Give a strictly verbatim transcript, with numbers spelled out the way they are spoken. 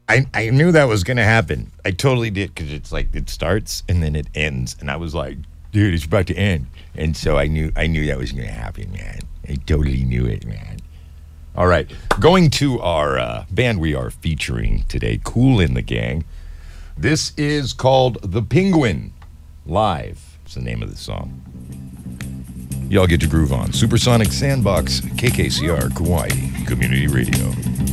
I, I knew that was going to happen. I totally did because it's like it starts and then it ends. And I was like, dude, it's about to end. And so I knew I knew that was going to happen, man. I totally knew it, man. All right. Going to our uh, band we are featuring today, Kool and the Gang. This is called The Penguin Live. It's the name of the song. Y'all get to groove on. Supersonic Sandbox, K K C R, Kauai Community Radio.